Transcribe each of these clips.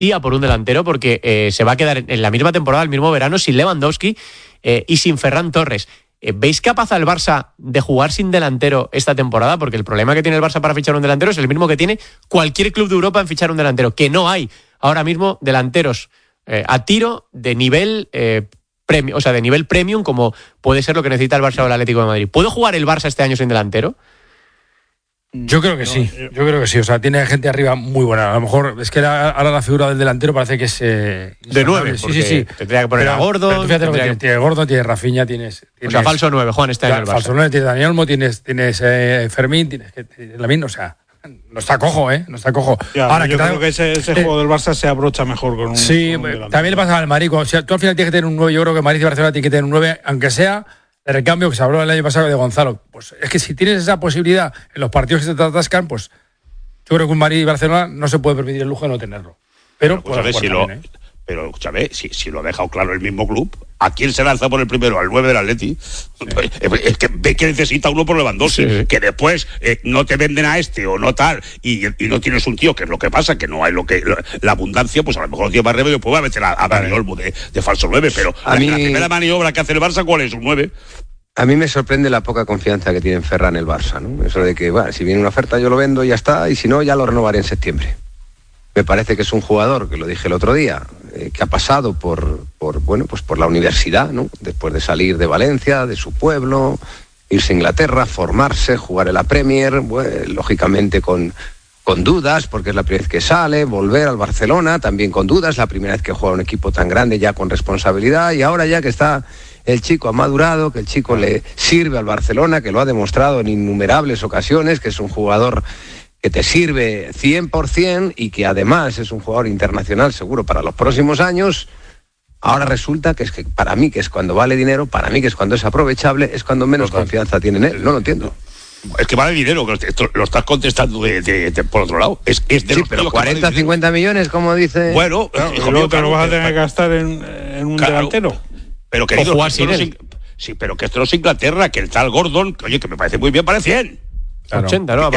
y a por un delantero, porque se va a quedar en la misma temporada, el mismo verano, sin Lewandowski y sin Ferran Torres. ¿Veis capaz al Barça de jugar sin delantero esta temporada? Porque el problema que tiene el Barça para fichar un delantero es el mismo que tiene cualquier club de Europa en fichar un delantero, que no hay ahora mismo delanteros a tiro de nivel premium, o sea, de nivel premium, como puede ser lo que necesita el Barça o el Atlético de Madrid. ¿Puede jugar el Barça este año sin delantero? Yo creo que sí, o sea, tiene gente arriba muy buena. A lo mejor es que ahora la figura del delantero parece que es de 9, sí. Tendría que poner a Gordon. Fíjate lo que tiene Gordon, tiene Rafinha, tienes o sea, falso 9, Juan, está en el Barça. Falso 9, tienes Dani Olmo, tienes Fermín, tienes Lamine, o sea, no está cojo, no está cojo. Ya, ahora, yo creo que ese juego del Barça se abrocha mejor con un sí, con un también le pasa al Madrid. O sea, tú al final tienes que tener un 9, yo creo que Madrid y Barcelona tienen que tener un 9, aunque sea el recambio que se habló el año pasado de Gonzalo. Pues es que si tienes esa posibilidad en los partidos que se te atascan, pues yo creo que un Madrid y Barcelona no se puede permitir el lujo de no tenerlo. Pero escúchame, si lo ha dejado claro el mismo club, ¿a quién se lanza por el primero? Al 9 del Atleti. Sí. Es que ve que necesita uno por Lewandowski, sí. Que después no te venden a este o no tal, y no tienes un tío, que es lo que pasa, que no hay la abundancia, pues a lo mejor tiene más remedio, pues va a meter a Dani Olmo de falso 9, pero la primera maniobra que hace el Barça, ¿cuál es? Un 9. A mí me sorprende la poca confianza que tiene en Ferran el Barça, ¿no? Eso de que, bueno, si viene una oferta yo lo vendo y ya está, y si no, ya lo renovaré en septiembre. Me parece que es un jugador, que lo dije el otro día, que ha pasado por la universidad, ¿no? Después de salir de Valencia, de su pueblo, irse a Inglaterra, formarse, jugar en la Premier, lógicamente con dudas, porque es la primera vez que sale, volver al Barcelona, también con dudas, la primera vez que juega un equipo tan grande ya con responsabilidad, y ahora ya que está el chico ha madurado, que el chico le sirve al Barcelona, que lo ha demostrado en innumerables ocasiones, que es un jugador que te sirve 100% y que además es un jugador internacional seguro para los próximos años. Ahora resulta que es que para mí, que es cuando vale dinero, para mí que es cuando es aprovechable, es cuando menos confianza tiene en él. No lo entiendo. Es que vale dinero, que esto lo estás contestando por otro lado. Es de sí, pero 40, 50 millones, como dice. Bueno, luego te lo vas a tener que gastar en un delantero. Pero querido, sí, pero que esto no es Inglaterra, que el tal Gordon, oye, que me parece muy bien, para 100. Claro. 80, ¿no?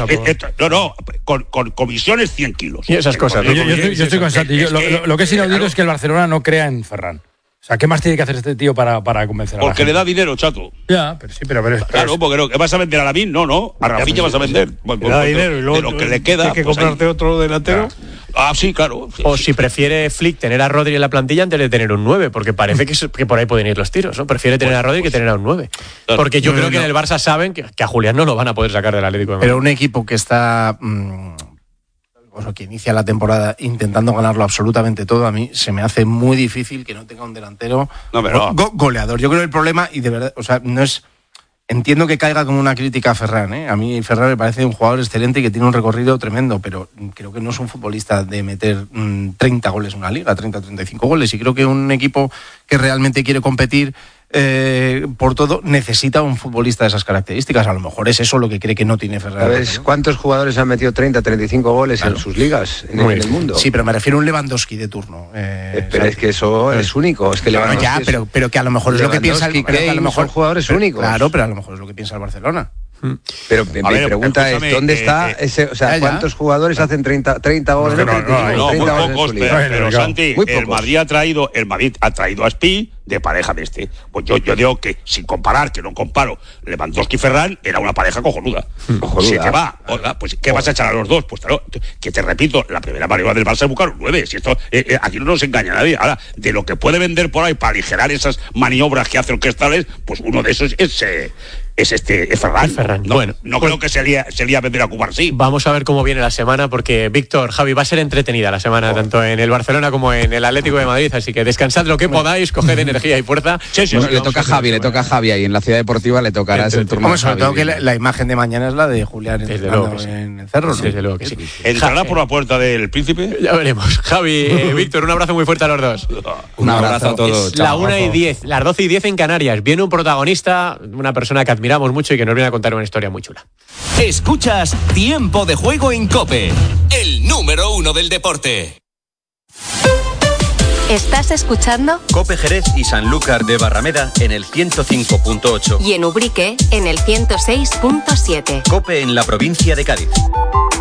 Con comisiones 100 kilos. Y esas cosas. Yo estoy con Santi. Lo que es inaudito es que el Barcelona no crea en Ferran. O sea, ¿qué más tiene que hacer este tío para convencer a la gente? Porque le da dinero, chato. Ya, pero sí, pero claro, porque no, ¿qué vas a vender a Lamine? No. A Rafinha vas a vender. Le da dinero y luego de lo que le queda. Tienes que comprarte otro delantero. Sí, claro. O si prefiere Flick tener a Rodri en la plantilla antes de tener un 9, porque parece que por ahí pueden ir los tiros, ¿no? Prefiere tener a Rodri que tener a un 9. Claro. Porque yo creo que en el Barça saben que a Julián no lo van a poder sacar del Atlético de Madrid. Pero un equipo que está... que inicia la temporada intentando ganarlo absolutamente todo, a mí se me hace muy difícil que no tenga un delantero goleador. Yo creo que el problema, y de verdad, o sea, no es... Entiendo que caiga como una crítica a Ferran, A mí Ferran me parece un jugador excelente y que tiene un recorrido tremendo, pero creo que no es un futbolista de meter 30 goles en una liga, 30 o 35 goles, y creo que un equipo que realmente quiere competir por todo necesita un futbolista de esas características. A lo mejor es eso lo que cree que no tiene Ferran. ¿Sabes cuántos jugadores han metido 30, 35 goles en sus ligas en el mundo? Sí, pero me refiero a un Lewandowski de turno. Pero es que eso es único. Es que Lewandowski pero que a lo mejor es lo que piensa a lo mejor jugadores únicos. Claro, pero a lo mejor es lo que piensa el Barcelona. Pero mi pregunta es, ¿dónde está ese? O sea, ¿cuántos jugadores hacen 30 goles? No, muy pocos, pero Santi, el Madrid ha traído a Spi de pareja de este. Pues yo digo que, sin comparar, que no comparo, Lewandowski y Ferran era una pareja cojonuda. Si te va, pues ¿qué vas a echar a los dos? Pues claro, que te repito, la primera maniobra del Barça es buscar un 9. Si esto, aquí no nos engaña nadie. Ahora, de lo que puede vender por ahí para aligerar esas maniobras que hace orquestales, pues uno de esos es Ferran. No creo que se lía a vender a Cubarsí. Vamos a ver cómo viene la semana, porque Víctor, Javi, va a ser entretenida la semana, tanto en el Barcelona como en el Atlético de Madrid, así que descansad lo que podáis, coged energía y fuerza. Le toca a Javi ahí en la Ciudad Deportiva, le tocará ese turno. Sobre todo que la imagen de mañana es la de Julián en el Cerro, ¿no? Desde luego que sí. ¿Entrará por la puerta del Príncipe? Ya veremos. Javi, Víctor, un abrazo muy fuerte a los dos. Un abrazo a todos. Es la 1:10, las 12:10 en Canarias. Viene un protagonista, una persona que admiramos mucho y que nos viene a contar una historia muy chula. Escuchas Tiempo de Juego en COPE, el número 1 del deporte. ¿Estás escuchando? COPE Jerez y Sanlúcar de Barrameda en el 105.8. Y en Ubrique en el 106.7. COPE en la provincia de Cádiz.